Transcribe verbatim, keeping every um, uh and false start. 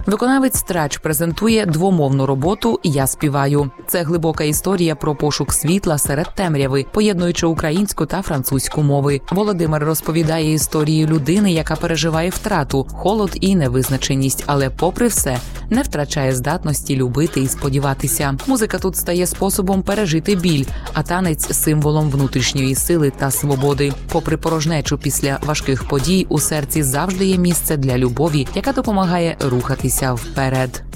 Виконавець Трач презентує двомовну роботу «Я співаю». Це глибока історія про пошук світла серед темряви, поєднуючи українську та французьку мови. Володимир розповідає історію людини, яка переживає втрату, холод і невизначеність, але попри все не втрачає здатності любити і сподіватися. Музика тут стає способом пережити біль, а танець – символом внутрішньої сили та свободи. Попри порожнечу після важких подій, у серці завжди є місце для любові, яка допомагає рухатися вперед.